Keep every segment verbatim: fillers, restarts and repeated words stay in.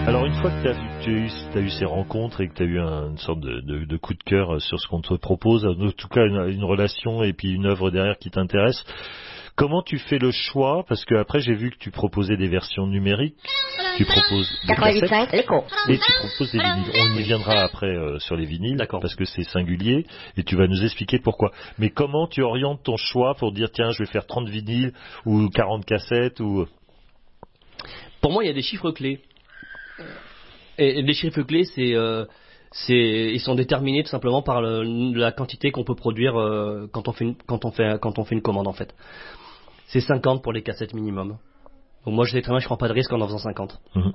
Alors une fois que tu as, tu as, eu, t'as eu ces rencontres et que tu as eu un, une sorte de, de, de coup de cœur sur ce qu'on te propose, en tout cas une, une relation et puis une œuvre derrière qui t'intéresse, comment tu fais le choix? Parce que après j'ai vu que tu proposais des versions numériques, tu proposes des cassettes et tu proposes des vinyles. On y viendra après euh, sur les vinyles. D'accord. Parce que c'est singulier et tu vas nous expliquer pourquoi. Mais comment tu orientes ton choix pour dire tiens je vais faire trente vinyles ou quarante cassettes ou... Pour moi il y a des chiffres clés. Et les chiffres clés, c'est, euh, c'est, ils sont déterminés tout simplement par le, la quantité qu'on peut produire euh, quand on fait une, quand on fait, quand on fait une commande en fait. C'est cinquante pour les cassettes minimum. Donc moi je sais très bien, je prends pas de risque en en faisant cinquante. Mmh.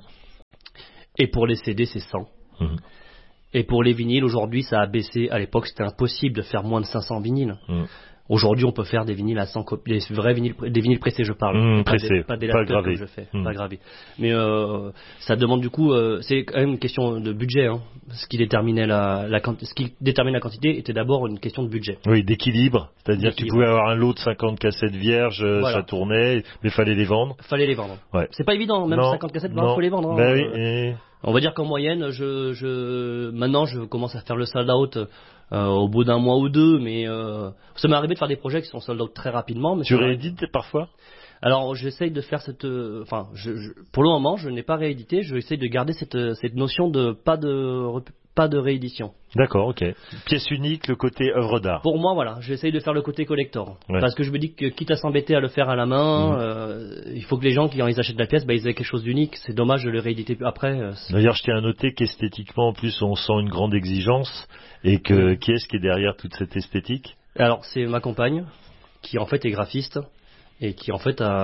Et pour les C D, c'est cent. Mmh. Et pour les vinyles, aujourd'hui, ça a baissé. À l'époque, c'était impossible de faire moins de cinq cents vinyles. Mmh. Aujourd'hui, on peut faire des vinyles à cent copies, des vrais vinyles, des vinyles pressés, je parle. Mmh, pas, pressés, des, pas des pas lecteurs gravés. Comme je fais, mmh. pas gravés. Mais euh, ça demande du coup, euh, c'est quand même une question de budget. Hein. Ce qui déterminait la, la, ce qui détermine la quantité était d'abord une question de budget. Oui, d'équilibre. C'est-à-dire que tu pouvais avoir un lot de cinquante cassettes vierges, voilà. Ça tournait, mais fallait les vendre. Fallait les vendre. Ouais. C'est pas évident, même non, cinquante cassettes, il faut les vendre. Hein. Ben oui, et... On va dire qu'en moyenne, je, je, maintenant, je commence à faire le sold out euh, au bout d'un mois ou deux, mais euh, ça m'est arrivé de faire des projets qui sont sold out très rapidement. Mais tu réédites parfois? Alors, j'essaye de faire cette, euh, enfin, je, je, pour le moment, je n'ai pas réédité. Je essaye de garder cette, cette notion de pas de, pas de réédition. D'accord, ok. Pièce unique, le côté œuvre d'art. Pour moi, voilà, j'essaye de faire le côté collector. Ouais. Parce que je me dis que quitte à s'embêter à le faire à la main, mmh. euh, il faut que les gens, qui quand ils achètent la pièce, bah, ils aient quelque chose d'unique. C'est dommage de le rééditer après. Euh, D'ailleurs, je tiens à noter qu'esthétiquement, en plus, on sent une grande exigence. Et que, mmh. qui est-ce qui est derrière toute cette esthétique? Alors, c'est ma compagne, qui en fait est graphiste. Et qui en fait a,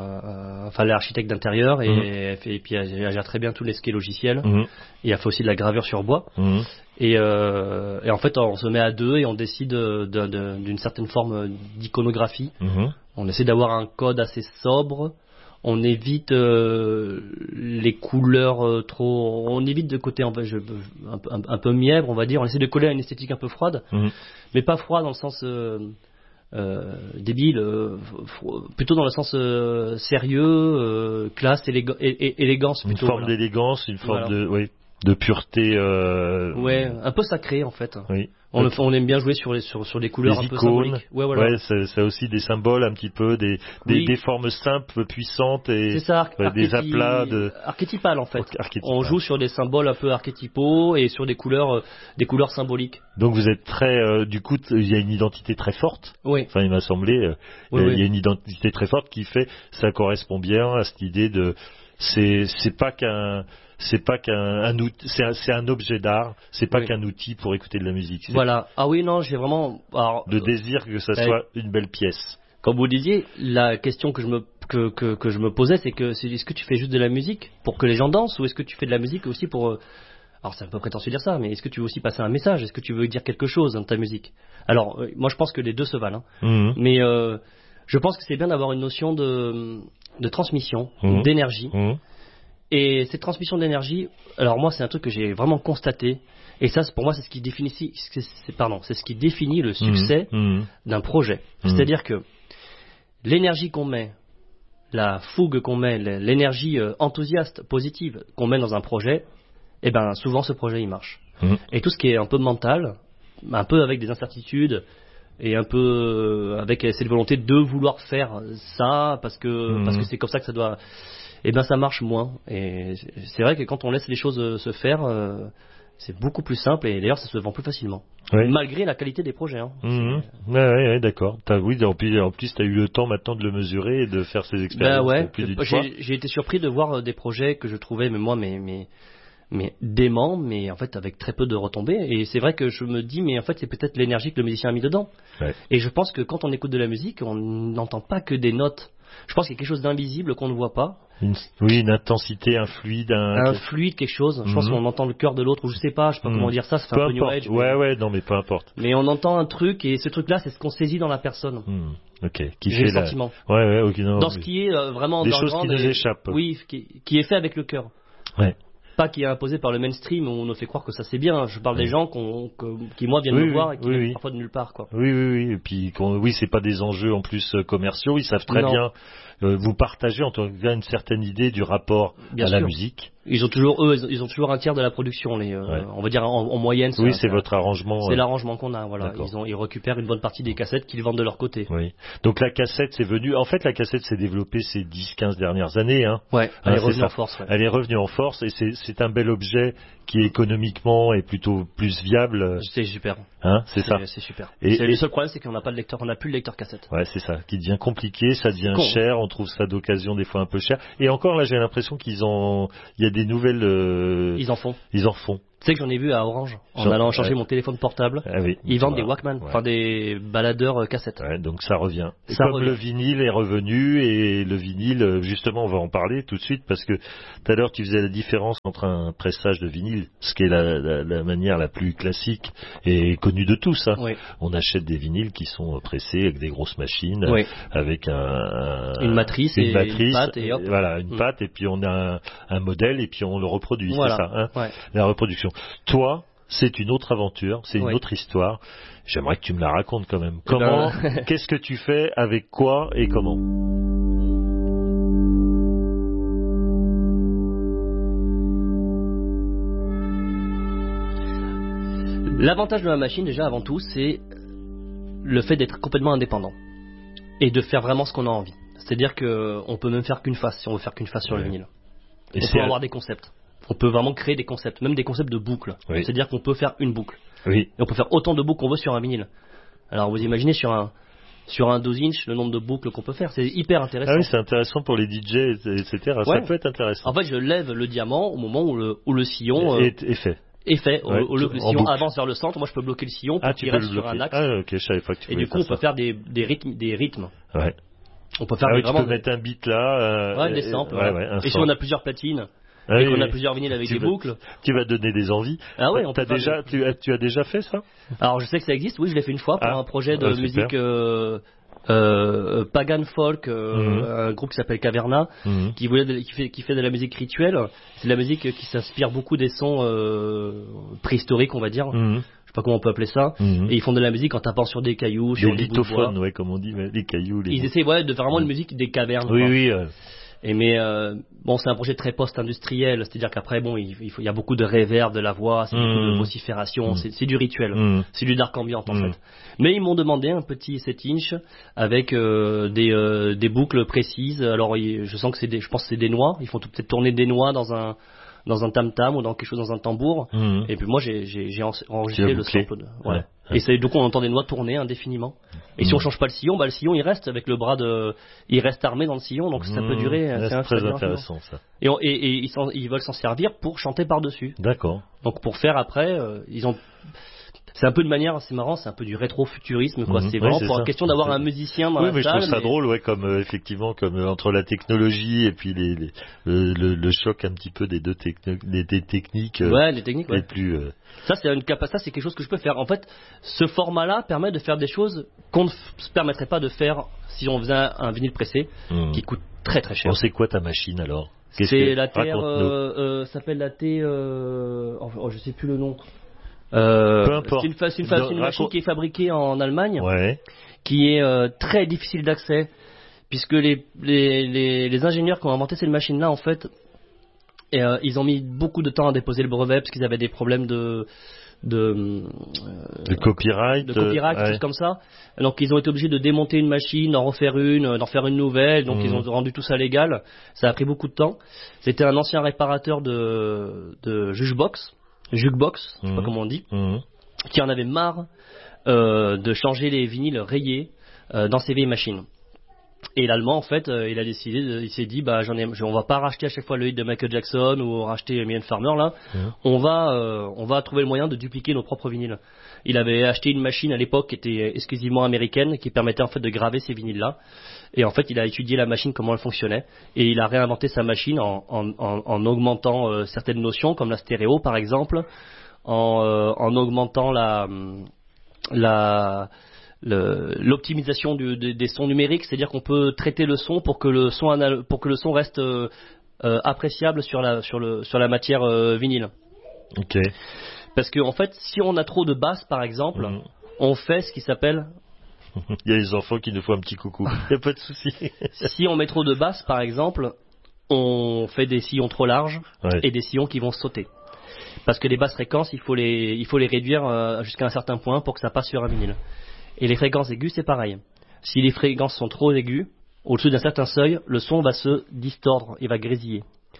a, enfin, elle est architecte d'intérieur et, mmh. elle fait, et puis elle, elle gère très bien tous les skis logiciels. Mmh. Et elle fait aussi de la gravure sur bois. Mmh. Et, euh, et en fait, on se met à deux et on décide de, de, de, d'une certaine forme d'iconographie. Mmh. On essaie d'avoir un code assez sobre. On évite euh, les couleurs euh, trop. On évite de côté un peu, je, un, un, un peu mièvre, on va dire. On essaie de coller à une esthétique un peu froide, mmh. mais pas froide dans le sens. Euh, Euh, débile, euh, plutôt dans le sens euh, sérieux, euh, classe, élég- é- é- élégance plutôt. Une forme voilà. d'élégance, une forme voilà. de, oui, de pureté. Euh... Ouais, un peu sacré en fait. Oui. On, okay. on aime bien jouer sur les sur, sur des couleurs des un peu icônes. symboliques. Ouais, voilà. Ouais, c'est, c'est aussi des symboles un petit peu, des des, oui. des formes simples, puissantes et c'est ça, ouais, des aplats de archétypales en fait. Archétypal. On joue sur des symboles un peu archétypaux et sur des couleurs euh, des couleurs symboliques. Donc vous êtes très, euh, du coup, il y a une identité très forte. Oui. Enfin, il m'a semblé, euh, oui, il y a, oui. y a une identité très forte qui fait, ça correspond bien à cette idée de, c'est c'est pas qu'un c'est pas qu'un un outil, c'est un, c'est un objet d'art, c'est pas oui. qu'un outil pour écouter de la musique. C'est voilà. Ah oui, non, j'ai vraiment. Alors, le désir que ça soit euh, une belle pièce. Comme vous disiez, la question que je me que que, que je me posais, c'est que c'est, est-ce que tu fais juste de la musique pour que les gens dansent, ou est-ce que tu fais de la musique aussi pour euh, alors c'est un peu prétentieux de dire ça, mais est-ce que tu veux aussi passer un message? Est-ce que tu veux dire quelque chose dans ta musique? Alors, euh, moi je pense que les deux se valent, hein. Mmh. Mais euh, je pense que c'est bien d'avoir une notion de de transmission, mmh. d'énergie. Mmh. Et cette transmission d'énergie, alors moi c'est un truc que j'ai vraiment constaté, et ça pour moi c'est ce qui définit, c'est, c'est, pardon, c'est ce qui définit le succès mmh. d'un projet. Mmh. C'est-à-dire que l'énergie qu'on met, la fougue qu'on met, l'énergie enthousiaste, positive qu'on met dans un projet, eh ben souvent ce projet il marche. Mmh. Et tout ce qui est un peu mental, un peu avec des incertitudes et un peu avec cette volonté de vouloir faire ça parce que mmh. parce que c'est comme ça que ça doit. Eh ben ça marche moins. Et c'est vrai que quand on laisse les choses se faire, euh, c'est beaucoup plus simple et d'ailleurs ça se vend plus facilement. Oui. Malgré la qualité des projets. Hein. Mmh. Ouais, ouais, ouais, d'accord. T'as, oui, en plus, en plus tu as eu le temps maintenant de le mesurer et de faire ces expériences. Ben ouais, plus j'ai, j'ai été surpris de voir des projets que je trouvais, mais moi, mais, mais, mais dément, mais en fait avec très peu de retombées. Et c'est vrai que je me dis, mais en fait c'est peut-être l'énergie que le musicien a mis dedans. Ouais. Et je pense que quand on écoute de la musique, on n'entend pas que des notes. Je pense qu'il y a quelque chose d'invisible qu'on ne voit pas. Une, oui, une intensité, un fluide, un, un fluide, quelque chose. Je mm-hmm. pense qu'on entend le cœur de l'autre, ou je sais pas, je sais pas mm. comment dire ça, ça fait peu un peu importe. New Age. Ouais, mais... ouais, non, mais peu importe. Mais on entend un truc, et ce truc-là, c'est ce qu'on saisit dans la personne. Mm. Ok. Qui J'ai fait le la... sentiment. Ouais, ouais, ok, non. Dans ce qui est euh, vraiment des choses qui nous et... échappent. Oui, qui, qui est fait avec le cœur. Ouais. Pas qui est imposé par le mainstream où on nous fait croire que ça c'est bien. Je parle oui. des gens qu'on, que, qui moi viennent oui, me oui, voir et qui oui, viennent oui. parfois de nulle part, quoi. Oui, oui, oui. Et puis, oui, c'est pas des enjeux en plus commerciaux. Ils savent très non. bien. Euh, vous partagez en tout cas une certaine idée du rapport bien à sûr. la musique. Ils ont toujours, eux, ils ont toujours un tiers de la production. Les, euh, Ouais. On va dire en, en moyenne. Oui, un- c'est votre arrangement. C'est euh, l'arrangement qu'on a. Voilà. D'accord. Ils, ont, ils récupèrent une bonne partie des cassettes qu'ils vendent de leur côté. Oui. Donc la cassette, c'est venu. En fait, la cassette s'est développée ces dix quinze dernières années. Hein. Ouais. Elle Hein, est c'est revenue ça. en force. Ouais. Elle est revenue en force et c'est, c'est un bel objet qui économiquement est plutôt plus viable. C'est super. Hein, c'est ça. C'est super. Et, c'est et- le seul problème, c'est qu'on n'a pas de lecteur, on n'a plus le lecteur cassette. Ouais, c'est ça, qui devient compliqué, ça devient con. cher, on trouve ça d'occasion des fois un peu cher. Et encore là, j'ai l'impression qu'ils en, il y a des nouvelles, euh, Ils en font. ils en font. Tu sais que j'en ai vu à Orange en Genre, allant changer ouais. mon téléphone portable. Ah oui. Ils vendent des Voilà. Walkman, Ouais. enfin des baladeurs euh, cassettes. Ouais, donc ça revient. Et Ça comme revient. le vinyle est revenu et le vinyle, euh, justement, on va en parler tout de suite parce que tout à l'heure tu faisais la différence entre un pressage de vinyle, ce qui est la, la, la manière la plus classique et connue de tous. Hein. Oui. On achète des vinyles qui sont pressés avec des grosses machines, Oui. avec un, un- Une matrice une et matrice, une patte et hop. voilà, une Mm. patte et puis on a un, un modèle et puis on le reproduit, Voilà. c'est ça, hein, Ouais. la reproduction. Toi, c'est une autre aventure, c'est une Oui. autre histoire. J'aimerais que tu me la racontes quand même. Eh Comment, ben- qu'est-ce que tu fais, avec quoi et comment? L'avantage de ma machine, déjà avant tout, c'est le fait d'être complètement indépendant et de faire vraiment ce qu'on a envie. C'est-à-dire que on peut même faire qu'une face si on veut faire qu'une face sur le Ouais. vinyle. Et On c'est peut avoir des concepts. On peut vraiment créer des concepts, même des concepts de boucles. Oui. C'est-à-dire qu'on peut faire une boucle. oui, Et on peut faire autant de boucles qu'on veut sur un vinyle. Alors vous imaginez sur un sur un douze inch le nombre de boucles qu'on peut faire, c'est hyper intéressant. ah oui, c'est intéressant pour les D J, et cetera. Ça Ouais. peut être intéressant. En fait, je lève le diamant au moment où le où le sillon euh, et, et fait. est fait. Au- Ouais, au lieu que le en sillon boucle. avance vers le centre, moi je peux bloquer le sillon pour Ah, tu qu'il peux reste le sur un bloquer. axe. Ah, ok, je savais pas que tu Et pouvais du coup, on faire peut ça. faire des, des rythmes, des rythmes. Ouais. On peut faire Ah des- oui, tu vraiment peux mettre un beat là. Euh, ouais, des et- samples. ouais, ouais. ouais, un et si sample. on a plusieurs platines Ah et oui, qu'on a oui. plusieurs vinyles avec Tu des vas- boucles. Tu vas donner des envies. Ah ouais, on T'as peut faire déjà, des- tu, as, tu as déjà fait ça? Alors je sais que ça existe. Oui, je l'ai fait une fois pour Ah, un projet de ah, super. musique euh, euh, pagan folk, euh, Mhm. un groupe qui s'appelle Caverna, Mhm. qui voulait de- qui fait qui fait de la musique rituelle. C'est de la musique qui s'inspire beaucoup des sons euh, préhistoriques, on va dire. Mhm. Je sais pas comment on peut appeler ça. Mhm. Et ils font de la musique en tapant sur des cailloux, sur Les des bouts de bois. lithophones, ouais, comme on dit, mais les cailloux. Les... Ils essaient ouais, de faire vraiment une musique des cavernes. Oui, quoi. oui. euh, Et mais euh, bon, c'est un projet très post-industriel, c'est-à-dire qu'après bon, il, il faut, il y a beaucoup de réverb de la voix, c'est beaucoup de Mhm. vocifération, Mhm. c'est, c'est du rituel, Mhm. c'est du dark ambient en Mhm. fait. Mais ils m'ont demandé un petit sept inch avec euh, des, euh, des boucles précises. Alors il- je sens que c'est des, je pense que c'est des noix. Ils font tout- peut-être tourner des noix dans un dans un tam tam ou dans quelque chose dans un tambour. Mhm. Et puis moi j'ai j'ai, j'ai en- Tu enregistré as le bouclé. sample. De, voilà. Ouais. Et c'est donc on entend des noix tourner indéfiniment. Et si Mhm. on change pas le sillon, bah le sillon il reste avec le bras de, il reste armé dans le sillon, donc ça peut Mhm. durer. Ouais, c'est un- c'est très ça dure un peu. intéressant ça. Et, on- et, et ils, s'en- ils veulent s'en servir pour chanter par-dessus. D'accord. Donc pour faire après, euh, ils ont. C'est un peu de manière, c'est marrant, c'est un peu du rétro-futurisme, quoi. Mhm. C'est Ouais, vraiment c'est pour ça. la question d'avoir C'est- un musicien dans Oui, la mais je salle. trouve ça mais- drôle, ouais, comme euh, effectivement, comme euh, entre la technologie et puis les, les- le, le- le choc un petit peu des deux techno- des, des techniques euh, Ouais, les techniques. les Ouais. plus. euh, Ça, c'est une capacité, ça, c'est quelque chose que je peux faire. En fait, ce format-là permet de faire des choses qu'on ne f- se permettrait pas de faire si on faisait un, un vinyle pressé, hmm. qui coûte très très cher. Bon, c'est quoi ta machine alors? Qu'est-ce C'est que- la T R, raconte-nous. euh, euh, s'appelle la T, euh, oh, oh, je sais plus le nom. Euh, Peu importe. C'est une, fa- c'est une, fa- Donc, c'est une machine raconte- qui est fabriquée en Allemagne, Ouais. qui est euh, très difficile d'accès, puisque les, les, les, les ingénieurs qui ont inventé cette machine-là, en fait, et, euh, ils ont mis beaucoup de temps à déposer le brevet parce qu'ils avaient des problèmes de de, euh, De copyright. de copyright, euh, des ouais. choses comme ça. Donc ils ont été obligés de démonter une machine, d'en refaire une, euh, d'en faire une nouvelle. Donc Mhm. ils ont rendu tout ça légal. Ça a pris beaucoup de temps. C'était un ancien réparateur de, de jukebox, jukebox, je sais pas Mhm. comment on dit, Mhm. qui en avait marre euh, de changer les vinyles rayés euh, dans ses vieilles machines. Et l'allemand, en fait, euh, il a décidé, de- il s'est dit, bah, j'en ai, je- on va pas racheter à chaque fois le hit de Michael Jackson ou racheter Mylène Farmer là. Mhm. On va, euh, on va trouver le moyen de dupliquer nos propres vinyles. Il avait acheté une machine à l'époque qui était exclusivement américaine, qui permettait en fait de graver ces vinyles là. Et en fait, il a étudié la machine, comment elle fonctionnait, et il a réinventé sa machine en, en, en, en augmentant euh, certaines notions, comme la stéréo par exemple, en, euh, en augmentant la, la le- l'optimisation du- des, des sons numériques, c'est-à-dire qu'on peut traiter le son pour que le son anal- pour que le son reste euh, euh, appréciable sur la sur le sur la matière euh, vinyle. Ok. Parce que en fait, si on a trop de basses par exemple, Mhm. on fait ce qui s'appelle Il y a les enfants qui nous font un petit coucou. Il n'y a pas de souci. si on met trop de basses par exemple, on fait des sillons trop larges Ouais. et des sillons qui vont sauter. Parce que les basses fréquences, il faut les, il faut les réduire euh, jusqu'à un certain point pour que ça passe sur un vinyle. Et les fréquences aiguës, c'est pareil. Si les fréquences sont trop aiguës, au-dessus d'un certain seuil, le son va se distordre, il va grésiller.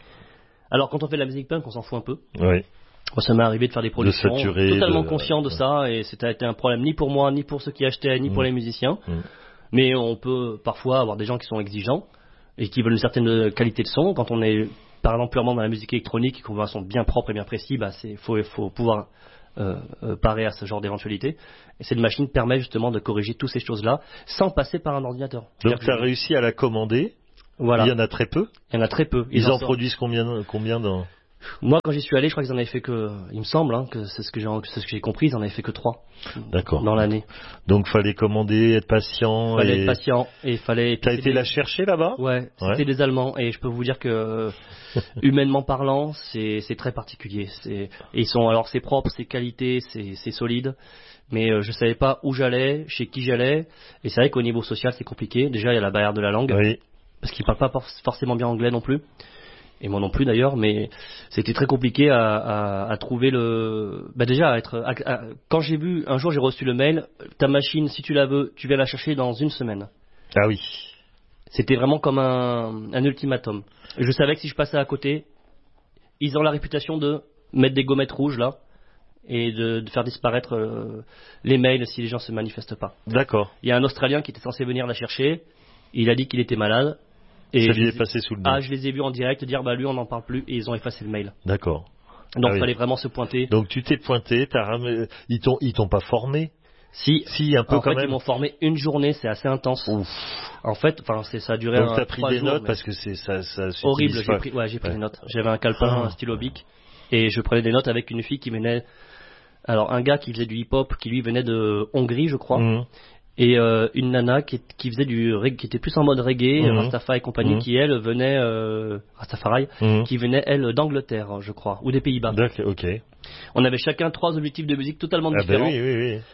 Alors quand on fait de la musique punk, on s'en fout un peu. Ouais. Moi, ça m'est arrivé de faire des productions saturer, totalement de- conscient de ouais. ça, et c'était été un problème ni pour moi, ni pour ceux qui achetaient, ni Mm. pour les musiciens. Mm. Mais on peut parfois avoir des gens qui sont exigeants et qui veulent une certaine qualité de son. Quand on est, par exemple, purement dans la musique électronique et qu'on veut un son bien propre et bien précis, bah, c'est faut faut pouvoir euh, euh, parer à ce genre d'éventualité. Et cette machine permet justement de corriger toutes ces choses-là sans passer par un ordinateur. Donc C'est-à-dire tu as que- réussi à la commander. Voilà. Il y en a très peu. Il y en a très peu. Ils, en sortent- produisent combien, combien dans... Moi, quand j'y suis allé, je crois qu'ils en avaient fait que, il me semble, hein, que c'est ce que j'ai, c'est ce que j'ai compris, ils en avaient fait que trois. D'accord. Dans l'année. Donc fallait commander, être patient. Fallait et... être patient et fallait. T'as été la chercher là-bas? Ouais, c'était Ouais. des Allemands et je peux vous dire que humainement parlant, c'est c'est très particulier. C'est et ils sont alors c'est propre, c'est qualité, c'est c'est solide. Mais euh, je savais pas où j'allais, chez qui j'allais et c'est vrai qu'au niveau social c'est compliqué. Déjà il y a la barrière de la langue Oui. parce qu'ils parlent pas for- forcément bien anglais non plus. Et moi non plus d'ailleurs, mais c'était très compliqué à, à, à trouver le. Bah déjà à être. À, à- quand j'ai vu un jour j'ai reçu le mail, ta machine si tu la veux, tu viens la chercher dans une semaine. Ah oui. C'était vraiment comme un, un ultimatum. Je savais que si je passais à côté, ils ont la réputation de mettre des gommettes rouges là et de, de faire disparaître euh, les mails si les gens se manifestent pas. D'accord. Il y a un Australien qui était censé venir la chercher, il a dit qu'il était malade. Et Ça je lui les est ai- passé sous le nez. Ah, je les ai vus en direct dire bah lui on n'en parle plus et ils ont effacé le mail. D'accord. Donc Ah il oui. fallait vraiment se pointer. Donc tu t'es pointé, t'as ramé... ils t'ont ils t'ont pas formé? Si, Si, un peu en quand fait même. ils m'ont formé une journée, c'est assez intense. Ouf. En fait, enfin c'est ça a duré Donc un, t'as pris trois des jours, notes mais- parce que c'est ça ça s'utilise Horrible, j'ai pas. pris, ouais, j'ai pris Ouais. des notes. J'avais un calepin, Ah. un stylo bic, et je prenais des notes avec une fille qui venait. Alors un gars qui faisait du hip-hop, qui lui venait de Hongrie, je crois, Mhm. et euh, une nana qui, qui faisait du reggae, qui était plus en mode reggae, Mhm. Rastafari et compagnie, Mhm. qui elle venait euh, Rastafari, Mhm. qui venait elle d'Angleterre, je crois, ou des Pays-Bas. D'accord, ok. On avait chacun trois objectifs de musique totalement Ah ben différents, oui, oui, oui.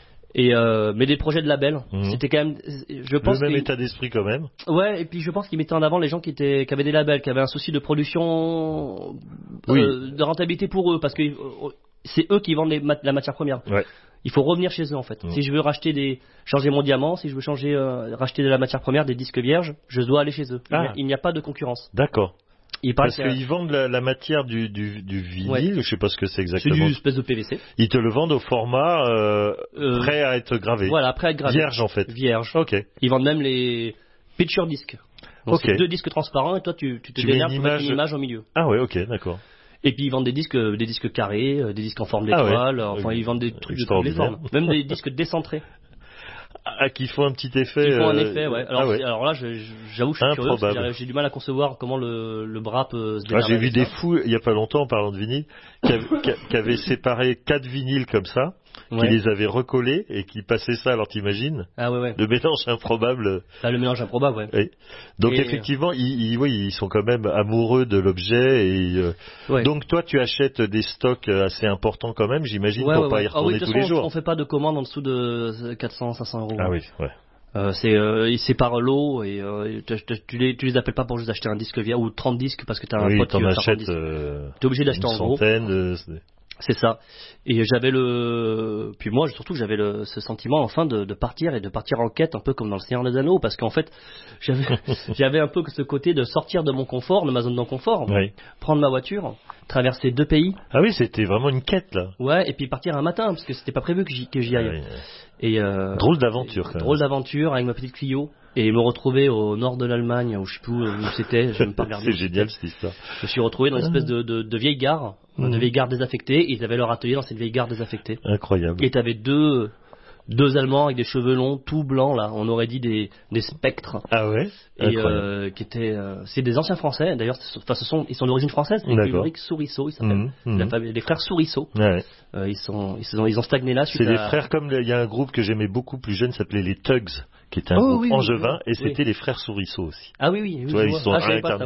et euh, mais des projets de label. Mhm. C'était quand même, je pense Le même que- état d'esprit quand même. Ouais, et puis je pense qu'ils mettaient en avant les gens qui étaient, qui avaient des labels, qui avaient un souci de production, Oui. euh, de rentabilité pour eux, parce que euh, c'est eux qui vendent les mat- la matière première. Ouais. Il faut revenir chez eux en fait. Mm. Si je veux racheter des, changer mon diamant, si je veux changer, euh, racheter de la matière première, des disques vierges, je dois aller chez eux. Il n'y a- Ah. Il n'y a pas de concurrence. D'accord. Ils parlent Parce qu'il y a- qu'ils vendent la, la matière du, du, du vinyle, Ouais. je sais pas ce que c'est c'est exactement. du espèce de P V C. Ils te le vendent au format euh, Euh, prêt à être gravé. Voilà, après être gravé. Vierge en fait. Vierge. Ok. Ils vendent même les picture disques. Donc Ok. c'est deux disques transparents et toi tu, tu te Tu mets démerdes une pour mettre image- une image au milieu. Ah ouais, ok, d'accord. Et puis ils vendent des disques, euh, des disques carrés, euh, des disques en forme Ah ouais. d'étoile. Enfin, Euh, ils vendent des trucs de toutes les extraordinaire. formes. Même des disques décentrés. Ah, qui font un petit effet. Ils font un euh, effet, ouais. Alors, ah ouais. c'est- alors là, je- je- j'avoue, je suis curieux. Improbable. c'est-à-dire, J'ai du mal à concevoir comment le, le bras peut se Ah, démerder j'ai vu avec des ça. fous, il y a pas longtemps, en parlant de vinyle, qui avaient, qui- qui avaient séparé quatre vinyles comme ça, Ouais. qui les avaient recollés et qui passaient ça, alors t'imagines, Ah ouais, ouais. le mélange improbable. Là, le mélange improbable, ouais. Et donc Et- effectivement, ils, ils- oui, ils sont quand même amoureux de l'objet. Et euh, Ouais. donc toi, tu achètes des stocks assez importants quand même, j'imagine, Ouais, pour ouais, pas ouais. y Ah oui, retourner de tous toute les façon, jours. on fait pas de commandes en dessous de quatre cents, cinq cents euros. Ah oui, ouais. Euh, c'est, euh, ils séparent l'eau et euh, tu, tu- tu les, tu les appelles pas pour juste acheter un disque vierge ou trente disques parce que t'as un Oui, pote qui t'en veut faire trente achètes disques. euh, T'es obligé une d'acheter en gros. centaine. de- c'est- C'est ça. Et j'avais le, puis moi surtout j'avais le, ce sentiment enfin de, de partir et de partir en quête un peu comme dans le Seigneur des Anneaux parce qu'en fait j'avais, j'avais un peu ce côté de sortir de mon confort, de ma zone de confort, Oui. prendre ma voiture, traverser deux pays, Ah oui, c'était vraiment une quête là. ouais, et puis partir un matin parce que c'était pas prévu que j'y, que j'y aille. Ah oui. Et euh, Drôle d'aventure quand même. drôle d'aventure avec ma petite Clio et me retrouver au nord de l'Allemagne où je sais plus où c'était, je ne pas regarder. C'est génial cette histoire. Je me suis retrouvé dans une espèce de, de, de vieille gare, Mhm. de vieille gare désaffectée. Ils avaient leur atelier dans cette vieille gare désaffectée. Incroyable. Et t'avais deux, deux Allemands avec des cheveux longs, tout blancs là. On aurait dit des, des spectres. Ah ouais. Et Incroyable. euh, qui étaient, euh, c'est des anciens Français. D'ailleurs, ce- enfin, ce sont, ils sont d'origine française. Les D'accord. Ulrich Souriceau, ils s'appellent. Mhm, mhm. La famille- les frères Souriceau. Ouais. Euh, ils sont, ils sont, ils ont stagné là. suite C'est les à- frères comme le- il y a un groupe que j'aimais beaucoup plus jeune, s'appelait les Tugs, qui était un Oh, groupe oui, oui, angevin, oui. et c'était les frères Souriceau aussi. Ah oui, oui. oui Tu vois, je ils vois. sont Ah, je savais pas incarnés. ça, oui.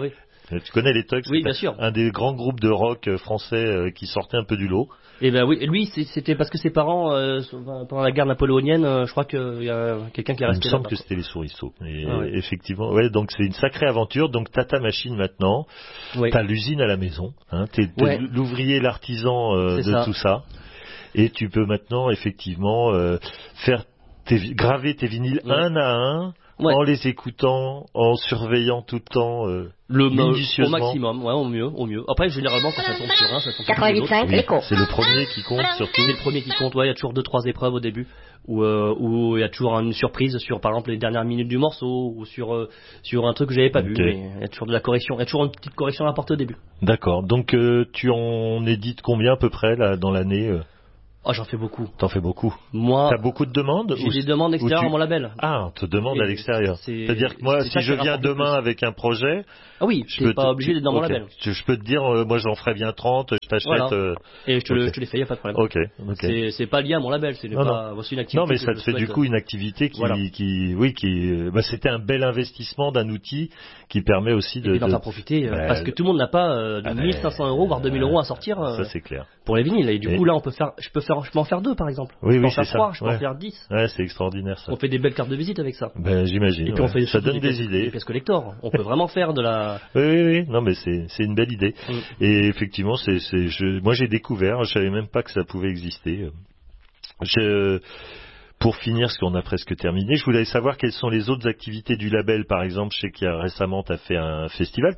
Tu connais les Tugs? Oui, bien sûr. Un des grands groupes de rock français euh, qui sortait un peu du lot. Et ben oui, lui c'était parce que ses parents euh, pendant la guerre napoléonienne, euh, je crois qu'il y a quelqu'un qui est resté là. Il me là. semble que c'était les Souriceaux. Et ah, ouais. effectivement, ouais, donc c'est une sacrée aventure. Donc t'as ta machine maintenant, oui. t'as l'usine à la maison, hein, t'es, t'es ouais. l'ouvrier, l'artisan euh, de ça. tout ça, et tu peux maintenant effectivement euh, faire tes, graver tes vinyles ouais. un à un. Ouais. En les écoutant, en surveillant tout le temps, euh, le minutieusement. Au maximum, ouais, au mieux, au mieux. Après, généralement, quand ça tombe sur un, ça tombe sur quatre-vingt-dix cinq, oui, c'est le premier qui compte surtout. C'est le premier qui compte, ouais, il y a toujours deux, trois épreuves au début, où, euh, où il y a toujours une surprise sur, par exemple, les dernières minutes du morceau, ou sur, euh, sur un truc que j'avais pas okay. vu, mais il y a toujours de la correction, il y a toujours une petite correction à apporter au début. D'accord, donc euh, tu en édites combien à peu près, là, dans l'année euh Oh, j'en fais beaucoup. T'en fais beaucoup. Moi, t'as beaucoup de demandes. J'ai ou, des demandes extérieures tu... à mon label. Ah, on te demande et à l'extérieur. C'est... C'est-à-dire que moi, si je viens demain avec un projet, ah oui, je t'es pas te... obligé d'être dans okay. mon label. Je, je peux te dire, euh, moi, j'en ferai bien trente, je t'achète. Voilà. Euh... Et je te, okay. le, je te les fais, y a pas de problème. Ok. okay. C'est, c'est pas lié à mon label, c'est non, pas. Non. C'est une activité. Non, mais ça te fait du coup une activité qui, voilà. qui, oui, qui, bah, c'était un bel investissement d'un outil qui permet aussi de. Et d'en faire profiter, bah, parce que tout le monde n'a pas de mille cinq cents euros voire deux mille euros à sortir. Ça c'est clair. Pour les vinyles, et du coup là, on peut faire, je peux faire, je peux en faire deux par exemple. Oui, je peux oui, en faire c'est trois, ça. je peux ouais. en faire dix. Ouais, c'est extraordinaire ça. On fait des belles cartes de visite avec ça. Ben, j'imagine. Et puis ouais. on fait ça donne des, des idées. Des pièces collector. On peut vraiment faire de la. Oui, oui, oui. Non, mais c'est, c'est une belle idée. Mm. Et effectivement, c'est, c'est, je, moi j'ai découvert, je savais même pas que ça pouvait exister. Je, pour finir, ce qu'on a presque terminé, je voulais savoir quelles sont les autres activités du label, par exemple. Je sais qu'il y a récemment, tu as fait un festival.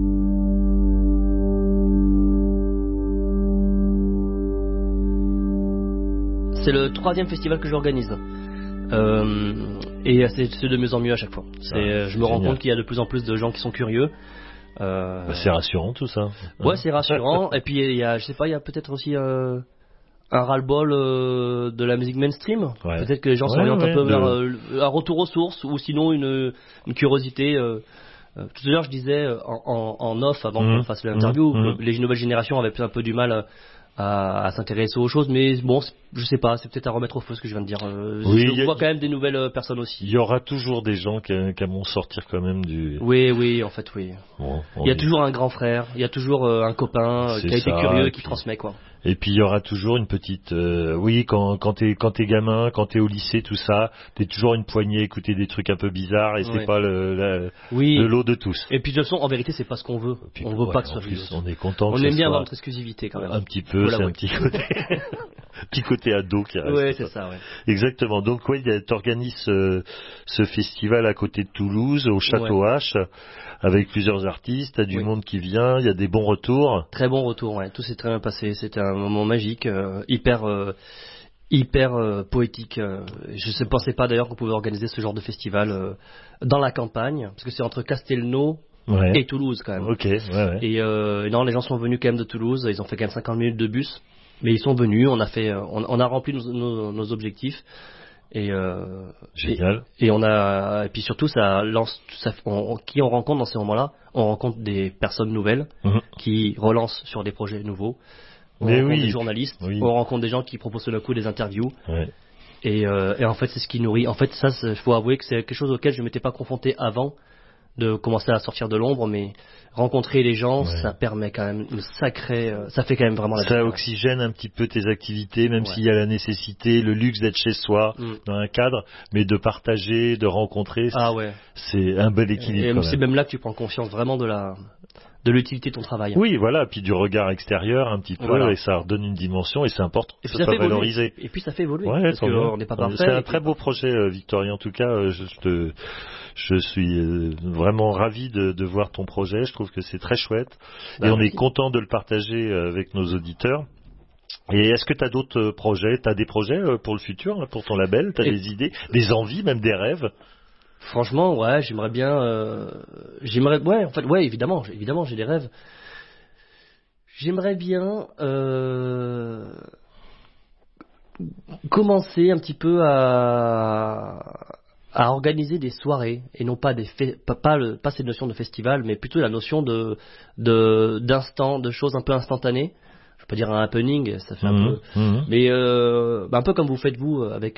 C'est le troisième festival que j'organise. Euh, et c'est, c'est de mieux en mieux à chaque fois. C'est, ah, je me rends compte qu'il y a de plus en plus de gens qui sont curieux. Euh... Bah, c'est rassurant tout ça. Ouais, c'est rassurant. Et puis il y a, je sais pas, il y a peut-être aussi euh, un ras-le-bol euh, de la musique mainstream. Ouais. Peut-être que les gens ouais, s'orientent ouais, un peu de... vers euh, un retour aux sources ou sinon une, une curiosité. Euh, euh, tout à l'heure, je disais en, en, en off avant mmh. qu'on fasse l'interview, mmh. les nouvelles générations avaient un peu du mal. À, à s'intéresser aux choses, mais bon, je sais pas, c'est peut-être à remettre au feu ce que je viens de dire. Euh, oui, je vois a, quand même des nouvelles personnes aussi. Il y aura toujours des gens qui, qui vont sortir quand même du. Oui, oui, en fait, oui. Bon, il y a dit. toujours un grand frère, il y a toujours euh, un copain euh, qui a été ça, curieux et qui puis... transmet quoi. Et puis il y aura toujours une petite, euh, oui, quand quand t'es quand t'es gamin, quand t'es au lycée, tout ça, t'es toujours une poignée à écouter des trucs un peu bizarres et ouais. c'est pas le, la, oui. le lot de tous. Et puis de toute façon, en vérité, c'est pas ce qu'on veut. Puis, on veut ouais, pas que ce soit plus. On est content. On que aime bien avoir notre exclusivité quand même. Un petit peu, c'est un petit côté, petit côté ado qui reste. Ouais, c'est ça. Ouais. Exactement. Donc oui, t'organises euh, ce festival à côté de Toulouse, au Château ouais. H, avec plusieurs artistes. T'as du oui. monde qui vient. Il y a des bons retours. Très bons retours. Ouais. Tout s'est très bien passé. C'était un moment magique, euh, hyper, euh, hyper euh, poétique. Euh. Je ne pensais pas d'ailleurs qu'on pouvait organiser ce genre de festival euh, dans la campagne, parce que c'est entre Castelnau ouais. et Toulouse quand même. Ok. Ouais, ouais. Et euh, non, les gens sont venus quand même de Toulouse. Ils ont fait quand même cinquante minutes de bus, mais ils sont venus. On a fait, on, on a rempli nos, nos, nos objectifs. Et, euh, Génial. Et, et on a, et puis surtout, ça lance, ça, on, qui on rencontre dans ces moments-là, on rencontre des personnes nouvelles mmh. qui relancent sur des projets nouveaux. On Mais rencontre oui. des journalistes, oui. on rencontre des gens qui proposent tout d'un coup des interviews. Ouais. Et, euh, et en fait, c'est ce qui nourrit. En fait, ça, il faut avouer que c'est quelque chose auquel je m'étais pas confronté avant de commencer à sortir de l'ombre, mais rencontrer les gens, ouais. ça permet quand même une sacrée, ça fait quand même vraiment la différence. Ça oxygène un petit peu tes activités, même ouais. s'il y a la nécessité, le luxe d'être chez soi, mm. dans un cadre, mais de partager, de rencontrer, ah ouais. c'est un bel équilibre. Et quand c'est même. même là que tu prends conscience vraiment de la, de l'utilité de ton travail. Oui, voilà, puis du regard extérieur un petit peu, voilà. et ça redonne une dimension, et c'est important et que ça soit valorisé. Et puis ça fait évoluer, ouais, parce qu'on n'est pas parfait. C'est un très beau projet, euh, Victorien, en tout cas, euh, je, je te... Je suis euh, vraiment ravi de, de voir ton projet. Je trouve que c'est très chouette. Bah, et on merci. Est content de le partager avec nos auditeurs. Et est-ce que tu as d'autres projets? Tu as des projets pour le futur, là, pour ton label? Tu as des idées, des envies, même des rêves? Franchement, ouais, j'aimerais bien... Euh, j'aimerais, ouais, en fait, ouais, évidemment, évidemment, j'ai des rêves. J'aimerais bien... Euh, commencer un petit peu à... à organiser des soirées et non pas des fe- pas, pas, le, pas cette notion de festival, mais plutôt la notion de, de d'instant, de choses un peu instantanées. Je peux dire un happening, ça fait un mmh, peu, mmh. mais euh, bah un peu comme vous faites vous avec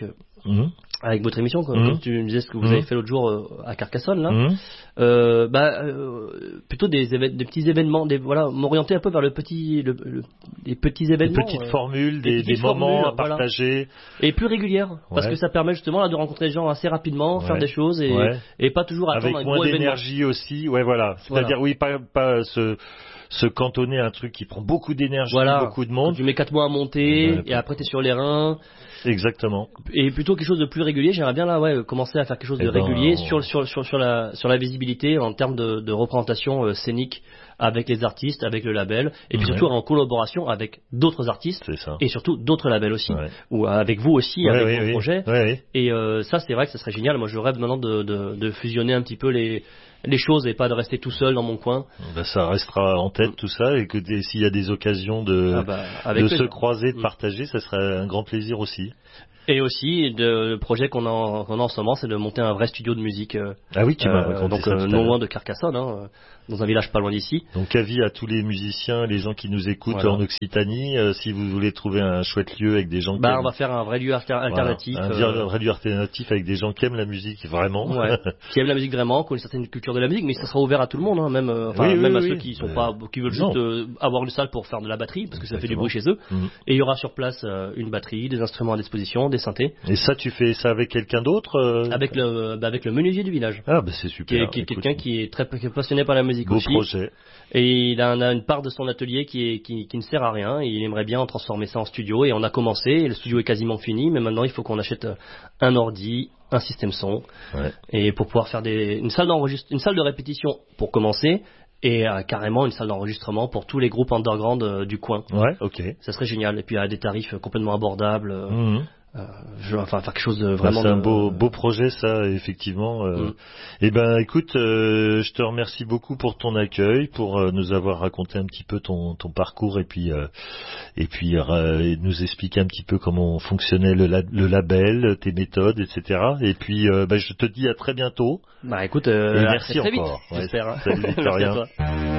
Mmh. Avec votre émission, comme, mmh. comme tu me disais ce que vous mmh. avez fait l'autre jour euh, à Carcassonne, là, mmh. euh, bah, euh, plutôt des, éve- des petits événements, des, voilà, m'orienter un peu vers le petit, le, le, les petits événements, des petites euh, formules, des, des, des des moments formules, à partager, voilà. Et plus régulières, ouais. parce que ça permet justement là de rencontrer les gens assez rapidement, ouais. faire des choses et, ouais. et pas toujours attendre avec un gros moins événement. d'énergie aussi, ouais voilà. C'est-à-dire voilà. oui, pas pas se se cantonner à un truc qui prend beaucoup d'énergie, voilà. beaucoup de monde. Quand tu mets quatre mois à monter ouais, et après t'es sur les reins. Exactement. Et plutôt quelque chose de plus régulier, j'aimerais bien là, ouais, commencer à faire quelque chose de eh ben, régulier on... sur, sur, sur, sur, la, sur la visibilité en termes de, de représentation euh, scénique avec les artistes, avec le label, et puis ouais. surtout en collaboration avec d'autres artistes, et surtout d'autres labels aussi, ouais. ou avec vous aussi, ouais, avec oui, vos oui. projets. Ouais, oui. Et euh, ça, c'est vrai que ça serait génial. Moi, je rêve maintenant de, de, de fusionner un petit peu les les choses et pas de rester tout seul dans mon coin. Ben, ça restera en tête tout ça et que des, s'il y a des occasions de, ah bah, de se croiser, de partager, ça serait un grand plaisir aussi. Et aussi, de, le projet qu'on a, qu'on a en ce moment, c'est de monter un vrai studio de musique. Euh, ah oui, tu m'as euh, raconté donc, ça euh, non loin de Carcassonne, hein, dans un village pas loin d'ici. Donc avis à tous les musiciens, les gens qui nous écoutent voilà. en Occitanie, euh, si vous voulez trouver un chouette lieu avec des gens bah, qui on aiment... va faire un vrai lieu alternatif. Voilà, un euh... vrai lieu alternatif avec des gens qui aiment la musique vraiment. Ouais, qui aiment la musique vraiment, qui ont une certaine culture de la musique, mais ça sera ouvert à tout le monde, hein, même, euh, enfin, oui, même oui, à oui, ceux oui. qui sont euh... pas, qui veulent juste euh, avoir une salle pour faire de la batterie, parce que Exactement. Ça fait du bruit chez eux. Mmh. Et il y aura sur place euh, une batterie, des instruments à disposition, des synthés. Et ça, tu fais ça avec quelqu'un d'autre euh... Avec le, bah, avec le menuisier du village. Ah, bah c'est super. Qui est, qui est quelqu'un qui est très qui est passionné par la musique Beau aussi. projet. Et il a, a une part de son atelier qui, est, qui, qui ne sert à rien. Et il aimerait bien en transformer ça en studio. Et on a commencé. Et le studio est quasiment fini. Mais maintenant, il faut qu'on achète un ordi, un système son. Ouais. Et pour pouvoir faire des, une salle d'enregistre, une salle de répétition pour commencer. Et euh, carrément une salle d'enregistrement pour tous les groupes underground euh, du coin. Ouais, ok. Ça serait génial. Et puis à des tarifs complètement abordables. Euh, mmh. Euh, je, enfin, faire quelque chose de vraiment. C'est un de, beau, beau projet, ça, effectivement. Euh, mm. Eh ben, écoute, euh, je te remercie beaucoup pour ton accueil, pour euh, nous avoir raconté un petit peu ton, ton parcours et puis euh, et puis euh, et nous expliquer un petit peu comment fonctionnait le, la, le label, tes méthodes, et cetera. Et puis, euh, ben, je te dis à très bientôt. Bah, écoute, euh, et merci très, très encore. Vite, ouais, j'espère. Hein. Salut, Victorien. Merci à toi.